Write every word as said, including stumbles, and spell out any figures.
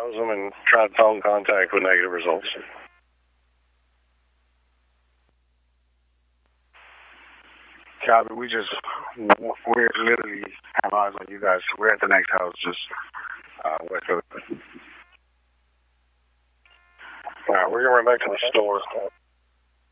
diagnosed them and tried phone contact with negative results. Copy. We just, we're literally have eyes on you guys. We're at the next house, just uh, west of it. All right, we're going to run back to the store.